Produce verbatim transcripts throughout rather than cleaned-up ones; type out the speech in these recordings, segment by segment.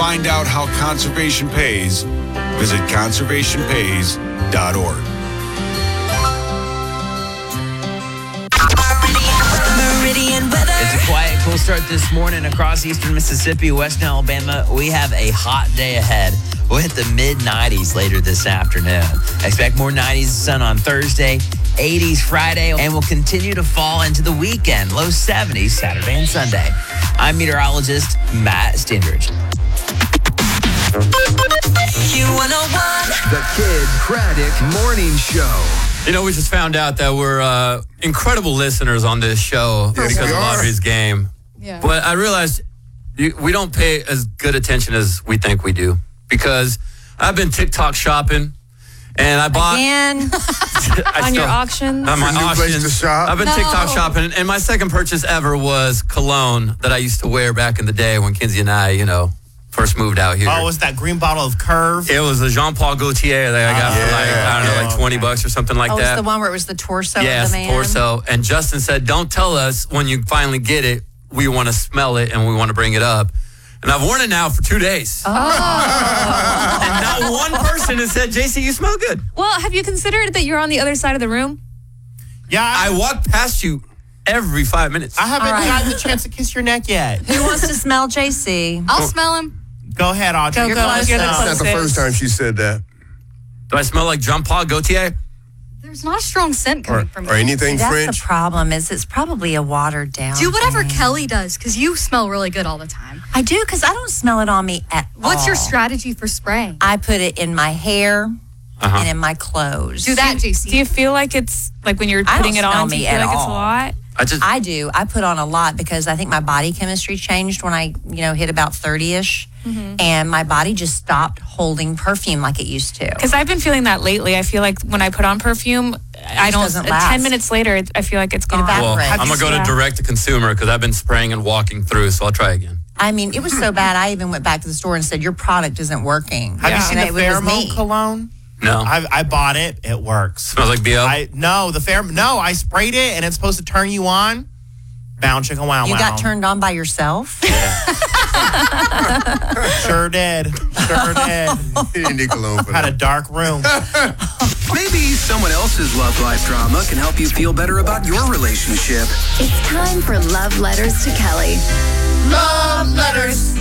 find out how conservation pays, visit conservation pays dot org. Meridian weather. It's a quiet, cool start this morning across eastern Mississippi, western Alabama. We have a hot day ahead. We'll hit the mid nineties later this afternoon. Expect more nineties sun on Thursday, eighties Friday, and will continue to fall into the weekend. Low seventies Saturday and Sunday. I'm meteorologist Matt Stindridge. Q one oh one. The Kid Craddock Morning Show. You know, we just found out that we're uh, incredible listeners on this show Yes, because we of are. Audrey's game. Yeah. But I realized you, we don't pay as good attention as we think we do because I've been TikTok shopping and I bought Again, I on your still- auctions. on my New place auctions. to shop? I've been No. TikTok shopping, and my second purchase ever was cologne that I used to wear back in the day when Kinsey and I, you know, first moved out here. Oh, was that green bottle of Curve? It was a Jean Paul Gaultier that I got for like, I don't know, like twenty bucks or something like oh, that. it's the one where it was the torso Yes, of the man. torso. And Justin said, don't tell us when you finally get it. We want to smell it and we want to bring it up. And I've worn it now for two days. Oh. And not one person has said, J C, you smell good. Well, have you considered that you're on the other side of the room? Yeah, I, I walk past you every five minutes. I haven't All right. gotten the chance to kiss your neck yet. Who wants to smell J C? I'll smell him. Go ahead, Audrey. Go, You're go. close You're the now. That's not the first time she said that. Do I smell like Jean Paul Gaultier? There's not a strong scent Or, coming from or you. anything That's French. the problem. Is it's probably a watered down. Do whatever thing. Kelly does, because you smell really good all the time. I do because I don't smell it on me at What's all. your strategy for spraying? I put it in my hair Uh-huh. and in my clothes. Do that, J C. Do you feel like it's like when you're I putting don't it smell on? Do you me feel at like it's a all. lot? I just, I do. I put on a lot because I think my body chemistry changed when I, you know, hit about thirty-ish. And my body just stopped holding perfume like it used to. Because I've been feeling that lately. I feel like when I put on perfume, I don't. doesn't uh, last. Ten minutes later, it- I feel like it's gone. evaporates. well, Have I'm you going to go to seen- direct to consumer because I've been spraying and walking through, so I'll try again. I mean, it was so bad. I even went back to the store and said, your product isn't working. Have you Yeah. seen And the it was pheromone me. cologne? No. I, I bought it. It works. Smells like B O? I no the pheromone. No, I sprayed it, and it's supposed to turn you on. Bound chicken wow You wow. got turned on by yourself? Sure did. Sure did. You need cologne for Had a that. dark room. Maybe someone else's love life drama can help you feel better about your relationship. It's time for Love Letters to Kelly. Love letters.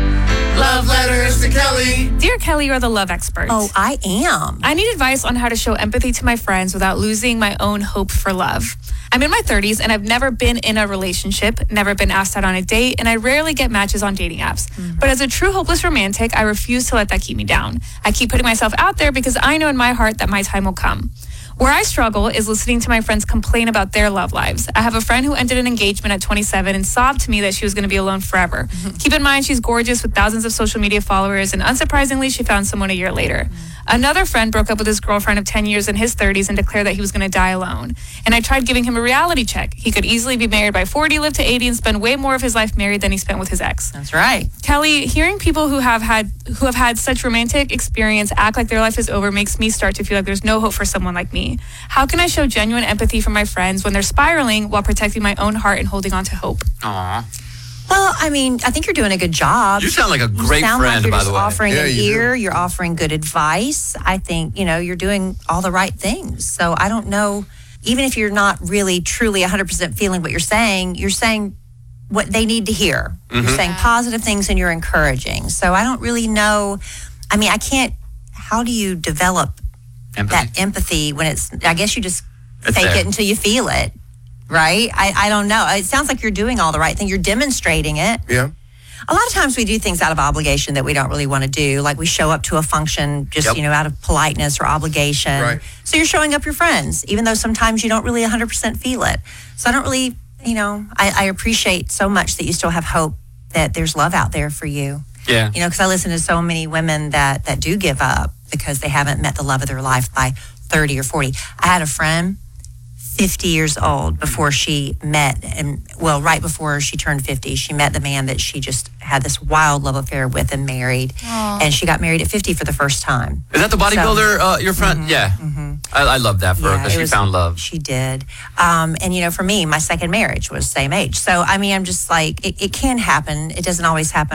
Love letters to Kelly. Dear Kelly, you're the love expert. Oh, I am. I need advice on how to show empathy to my friends without losing my own hope for love. I'm in my thirties and I've never been in a relationship, never been asked out on a date, and I rarely get matches on dating apps. But as a true hopeless romantic, I refuse to let that keep me down. I keep putting myself out there because I know in my heart that my time will come. Where I struggle is listening to my friends complain about their love lives. I have a friend who ended an engagement at twenty-seven and sobbed to me that she was going to be alone forever. Keep in mind, she's gorgeous with thousands of social media followers, and unsurprisingly, she found someone a year later. Another friend broke up with his girlfriend of ten years in his thirties and declared that he was going to die alone. And I tried giving him a reality check. He could easily be married by forty, live to eighty, and spend way more of his life married than he spent with his ex. That's right. Kelly, hearing people who have had who have had such romantic experience act like their life is over makes me start to feel like there's no hope for someone like me. How can I show genuine empathy for my friends when they're spiraling while protecting my own heart and holding on to hope? Aw. Well, I mean, I think you're doing a good job. You sound like a You great sound friend, like you're by just the way. offering Yeah, an you do. ear. You're offering good advice. I think, you know, you're doing all the right things. So I don't know, even if you're not really, truly one hundred percent feeling what you're saying, you're saying what they need to hear. You're saying positive things and you're encouraging. So I don't really know. I mean, I can't, how do you develop Empathy. that empathy when it's, I guess you just It's fake there. it until you feel it, right? I, I don't know. It sounds like you're doing all the right thing. You're demonstrating it. Yeah. A lot of times we do things out of obligation that we don't really want to do. Like we show up to a function just, Yep. you know, out of politeness or obligation. Right. So you're showing up your friends, even though sometimes you don't really one hundred percent feel it. So I don't really, you know, I, I appreciate so much that you still have hope that there's love out there for you. Yeah. You know, because I listen to so many women that that do give up because they haven't met the love of their life by thirty or forty. I had a friend, fifty years old, before she met, and well, right before she turned fifty, she met the man that she just had this wild love affair with and married. And she got married at fifty for the first time. Is that the bodybuilder, uh, your friend? Yeah. I, I love that for her because it she was- found love. She did. Um, and, you know, for me, my second marriage was same age. So, I mean, I'm just like, it, it can happen. It doesn't always happen